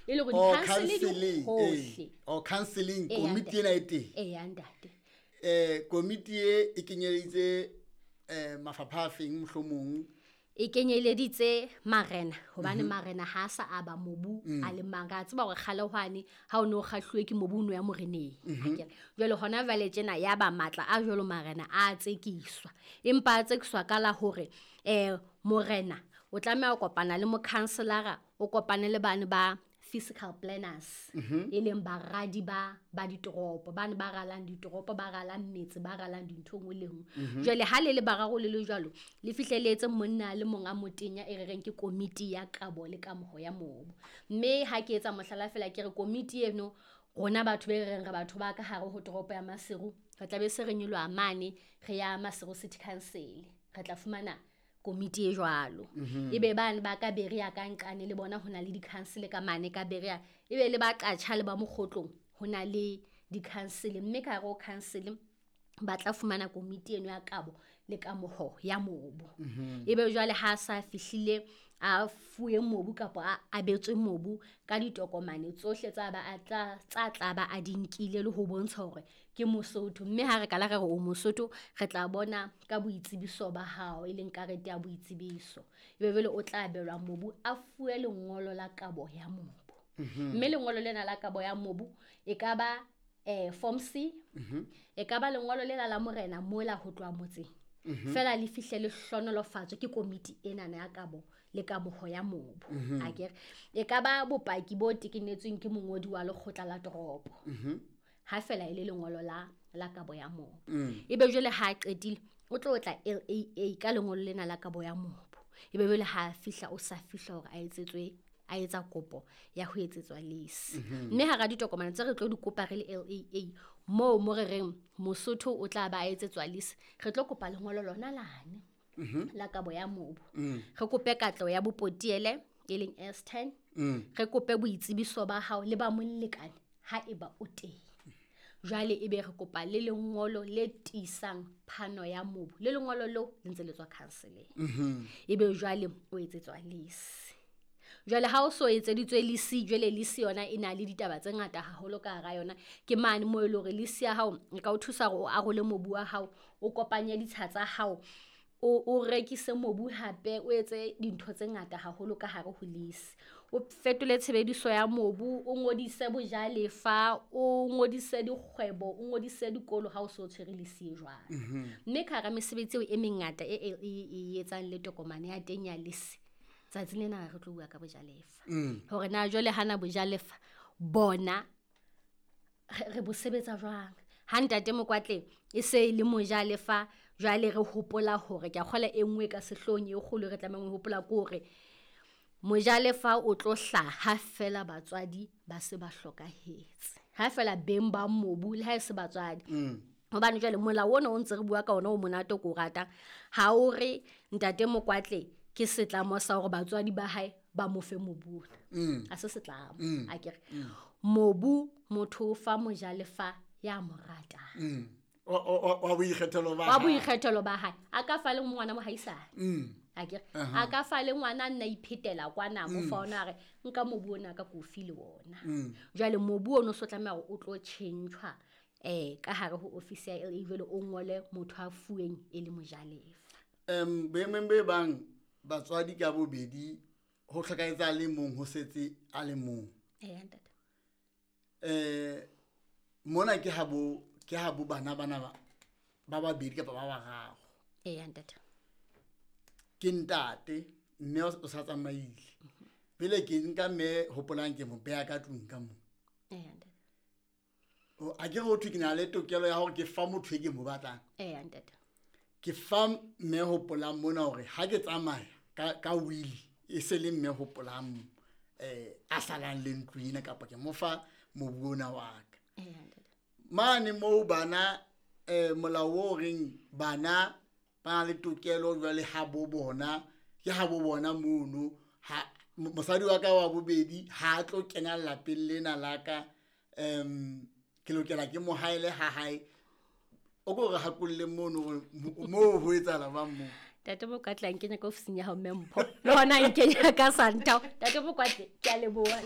e le go di counseling hohle counseling committee ena ete andate committee e kenyeleditse mafapha a feng mohlomong e kenyeleditse marena hobane marena ha sa aba mobu a le manga tseba gore kgalehwane ha o no kgahlwe ke mobu no ya moreneng akere jwale hona vale tjena ya ba matla a jwalo marena a tsekiswa empa a tsekiswa ka la hore morena o tlameha go kopana le mo counselara o kopane le bana ba physical planners e leng baradi ba ditoropo bana ba ralang ditoropo ba ralang metse ba ralang dinthong le ngwe jwale ha le bararo le jwalo le fihleletse monna le monga motenya e rereng ke committee ya kabo le kamoho ya mobu mme ha ke etsa mohlala fela ke re committee eno rona batho be reng re batho ba ka hare ho toropo ya Maseru re tla be se re nyolwa amane re ya Maseru City Council re tla fumana committee e jwalo ebe bana ba ka beria ka nqane le bona hona le di council ka mane ka beria ebe le ba qatsha le ba mokgotlong hona le di council mme ka go council ba tla fumana committee eno ya kabo le kamoho ya mobu ebe jwale ha sa fihlile a fuwe mobu kapa a betswe mobu ka ditokomane tsohle tsa ba tla ba a dinkile le ho bontsha hore ke Mosotho mme ha re kala re o Mosotho re tla bona ka boitsebiso ba hao e leng karete ya boitsebiso ebe vele o tla belwa mobu a fuwe lengolo la kabo ya mobu mme lengolo lena la kabo ya mobu e ka ba form C e ka ba lengolo le la morena mola ho tloa motseng fela le fihlele hlonolofatso ke committee ena ya kabo le kamoho ya mobu akere e ka ba bopaki bo tekenetsweng ke mongodi wa lekgotla la toropo ha fela ile lengolo la kabo ya mobu ebe jwale ha qetile o tlo tla LAA ka lengolo lena la kabo ya mobu ebe jwale ha fihla o sa fihla hore a etsa kopo ya ho etsetswa lease mme ha ga ditokomane tse re tlo di kopa re le LAA mo re reng Mosotho o tla ba etsetswa lease re tlo kopa lengolo lona lane la kabo ya mobu re kope katlo ya bopotiele e leng S10 re kope boitsebiso ba hao le ba molekane ha eba o teng jwale ebe re kopa le lengolo le tisang phano ya mobu le lengolo lo le ntse le tswa counseling ebe jwale o etsetswa lease jwale ha o so etseditswe lease jwale lease yona ina le ditaba tse ngata haholo ka ga yona ke mane mo ile hore lease ya hao e ka o thusa go a gole mobu wa hao o kopanya ditsha tsa hao o rekise mobu hape o etse dintho tse ngata haholo ka hare ho lease o fetole tshebediso ya mobu o ngodise bojalefa o ngodise dikgwebo o ngodise dikolo ha o so tshwere lease e jwalo mme ka ga mesebetsi e mengata e etsang le tokomane ya teng ya lease tsatsi lena re tlo bua ka bojalefa hore na jole hana bojalefa bona re bo sebetsa jwang ha ntate Mokwatle e se le mojalefa jwale re hopola hore ke a kgola engwe ka sehlong e kgolo re tlameng hopola ko hore mojalefa o tlo hlaha fela batswadi ba se ba hlokahetse ha fela beng ba mobu le ha se batswadi hobane jwale mola wona o ntse re bua ka ona o monate go rata ha o re ntate Mokwatle ke setlamo sa hore batswadi ba hae ba mofe mobu a se setlamo akere mobu motho fa mojalefa ya morata wa boikgethelo ba hae a ka fa le ngwana mo haisane akere a ka fa le ngwana nna iphetela kwana mo fa ona re nka mobu ona ka kofi le wona jwale mobu ono so tlamela o tlo tshentshwa ka hare ho office ya LA vele o ngole motho a fueng e le mojalefa membe bang batswadi ka bobedi ho hlakaetsa le mong ho setse a le mong ntate mona ke habo bana ba babedi kapa ba bararo ntate ke ntate mme o sa tsamaile bele ke nka me hopolang ke mo beya ka tlung ka mo ntate a ke go thukina le tokelo ya hore ke fa motho ke mo batlang ntate ke fa me hopolang mona hore ha ke tsamaya ka will e se le me hopolang a salang le ntwina kapa ke mo fa mobona wa ka mane mo bana molao reng bana ba le tokelo jwale ha bo bona ke ha bo bona mono ha mosadi wa ka wa bobedi ha tlo kena lapeng lena la ka ke lokela ke mo haile ha hae o go re hakulle mono mo ho etsala ba mo tate Mokwatle nkenya ka ofising ya hao Mempo le hona nkenya ka Santao tate Mokwatle ke a leboha